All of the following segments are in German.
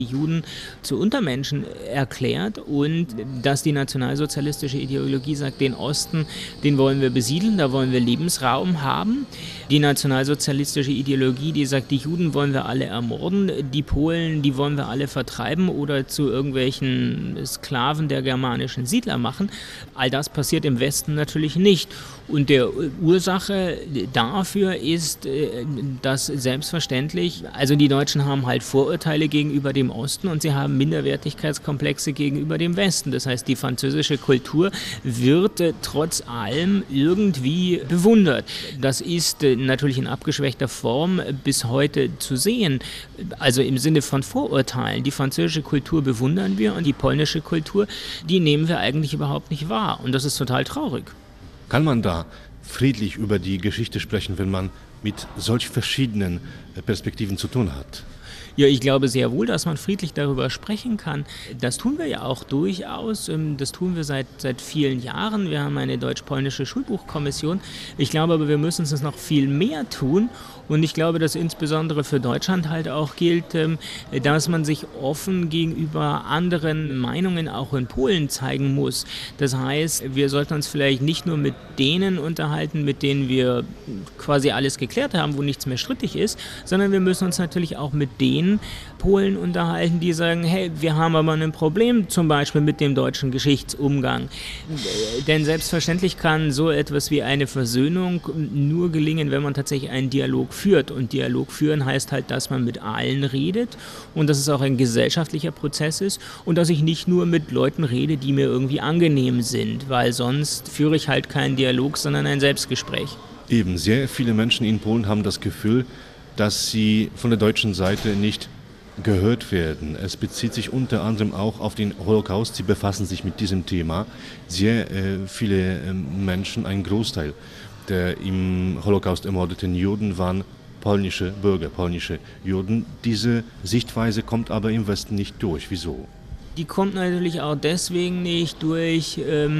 Juden zu Untermenschen erklärt und dass die nationalsozialistische Ideologie sagt, den Osten, den wollen wir besiedeln, da wollen wir Lebensraum haben. Die nationalsozialistische Ideologie, die sagt, die Juden wollen wir alle ermorden, die Polen, die wollen wir alle vertreiben oder zu irgendwelchen Sklaven der germanischen Siedler machen. All das passiert im Westen natürlich nicht. Und der Ursache dafür ist, dass selbstverständlich, also die Deutschen haben halt Vorurteile gegenüber dem Osten und sie haben Minderwertigkeitskomplexe gegenüber dem Westen. Das heißt, die französische Kultur wird trotz allem irgendwie bewundert. Das ist natürlich in abgeschwächter Form bis heute zu sehen. Also im Sinne von Vorurteilen. Die französische Kultur bewundern wir und die polnische Kultur, die nehmen wir eigentlich überhaupt nicht wahr. Und das ist total traurig. Kann man da friedlich über die Geschichte sprechen, wenn man mit solch verschiedenen Perspektiven zu tun hat? Ja, ich glaube sehr wohl, dass man friedlich darüber sprechen kann. Das tun wir ja auch durchaus. Das tun wir seit vielen Jahren. Wir haben eine deutsch-polnische Schulbuchkommission. Ich glaube aber, wir müssen es noch viel mehr tun. Und ich glaube, dass insbesondere für Deutschland halt auch gilt, dass man sich offen gegenüber anderen Meinungen auch in Polen zeigen muss. Das heißt, wir sollten uns vielleicht nicht nur mit denen unterhalten, mit denen wir quasi alles geklärt haben, wo nichts mehr strittig ist, sondern wir müssen uns natürlich auch mit denen Polen unterhalten, die sagen, hey, wir haben aber ein Problem zum Beispiel mit dem deutschen Geschichtsumgang. Denn selbstverständlich kann so etwas wie eine Versöhnung nur gelingen, wenn man tatsächlich einen Dialog führt. Und Dialog führen heißt halt, dass man mit allen redet und dass es auch ein gesellschaftlicher Prozess ist und dass ich nicht nur mit Leuten rede, die mir irgendwie angenehm sind, weil sonst führe ich halt keinen Dialog, sondern ein Selbstgespräch. Eben, sehr viele Menschen in Polen haben das Gefühl, dass sie von der deutschen Seite nicht gehört werden. Es bezieht sich unter anderem auch auf den Holocaust. Sie befassen sich mit diesem Thema. Sehr viele Menschen, ein Großteil der im Holocaust ermordeten Juden waren polnische Bürger, polnische Juden. Diese Sichtweise kommt aber im Westen nicht durch. Wieso? Die kommt natürlich auch deswegen nicht durch,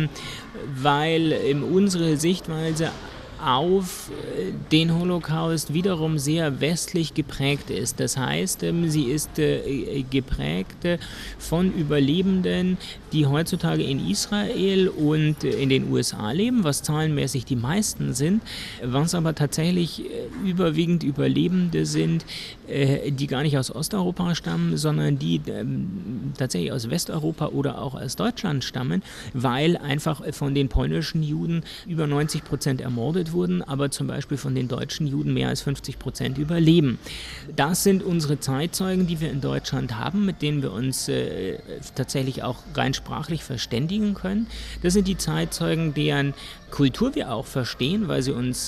weil unsere Sichtweise auf den Holocaust wiederum sehr westlich geprägt ist. Das heißt, sie ist geprägt von Überlebenden, die heutzutage in Israel und in den USA leben, was zahlenmäßig die meisten sind, was aber tatsächlich überwiegend Überlebende sind, die gar nicht aus Osteuropa stammen, sondern die tatsächlich aus Westeuropa oder auch aus Deutschland stammen, weil einfach von den polnischen Juden über 90% ermordet wurden, aber zum Beispiel von den deutschen Juden mehr als 50% überleben. Das sind unsere Zeitzeugen, die wir in Deutschland haben, mit denen wir uns tatsächlich auch rein sprachlich verständigen können. Das sind die Zeitzeugen, deren Kultur wir auch verstehen, weil sie uns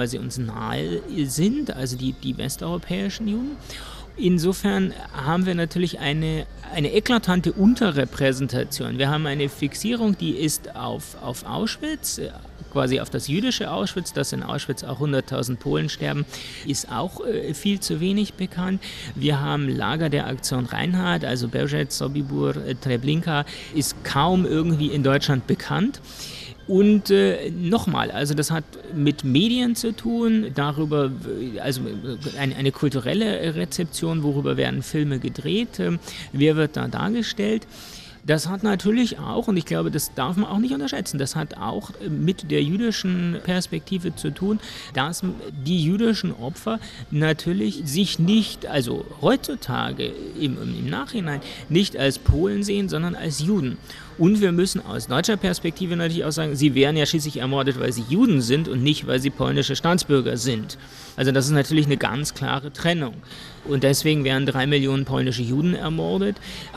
nahe sind, also die westeuropäischen Juden. Insofern haben wir natürlich eine eklatante Unterrepräsentation. Wir haben eine Fixierung, die ist auf Auschwitz, quasi auf das jüdische Auschwitz, dass in Auschwitz auch 100.000 Polen sterben, ist auch viel zu wenig bekannt. Wir haben Lager der Aktion Reinhard, also Bełżec, Sobibór, Treblinka, ist kaum irgendwie in Deutschland bekannt. Und nochmal, also das hat mit Medien zu tun, darüber, also eine kulturelle Rezeption, worüber werden Filme gedreht, wer wird da dargestellt. Das hat natürlich auch, und ich glaube, das darf man auch nicht unterschätzen, das hat auch mit der jüdischen Perspektive zu tun, dass die jüdischen Opfer natürlich sich nicht, also heutzutage im Nachhinein, nicht als Polen sehen, sondern als Juden. Und wir müssen aus deutscher Perspektive natürlich auch sagen, sie werden ja schließlich ermordet, weil sie Juden sind und nicht, weil sie polnische Staatsbürger sind. Also das ist natürlich eine ganz klare Trennung. Und deswegen werden 3 Millionen polnische Juden ermordet,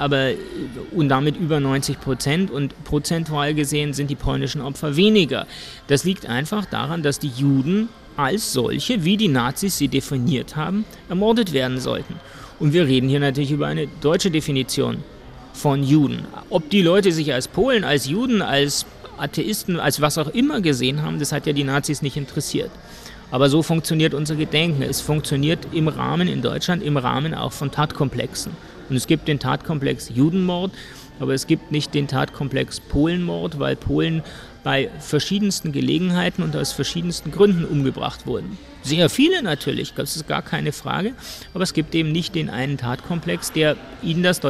und damit über 90% und prozentual gesehen sind die polnischen Opfer weniger. Das liegt einfach daran, dass die Juden als solche, wie die Nazis sie definiert haben, ermordet werden sollten. Und wir reden hier natürlich über eine deutsche Definition von Juden. Ob die Leute sich als Polen, als Juden, als Atheisten, als was auch immer gesehen haben, das hat ja die Nazis nicht interessiert. Aber so funktioniert unser Gedenken. Es funktioniert im Rahmen in Deutschland, im Rahmen auch von Tatkomplexen. Und es gibt den Tatkomplex Judenmord, aber es gibt nicht den Tatkomplex Polenmord, weil Polen bei verschiedensten Gelegenheiten und aus verschiedensten Gründen umgebracht wurden. Sehr viele natürlich, das ist gar keine Frage, aber es gibt eben nicht den einen Tatkomplex, der ihnen das